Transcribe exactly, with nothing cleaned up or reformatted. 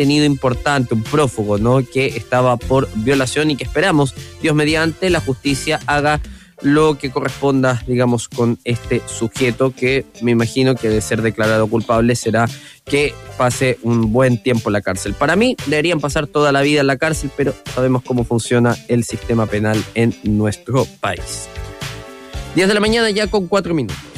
detenido importante, un prófugo, ¿no?, que estaba por violación y que esperamos, Dios mediante, la justicia haga lo que corresponda, digamos, con este sujeto, que me imagino que de ser declarado culpable será que pase un buen tiempo en la cárcel. Para mí deberían pasar toda la vida en la cárcel, pero sabemos cómo funciona el sistema penal en nuestro país. diez de la mañana ya con cuatro minutos.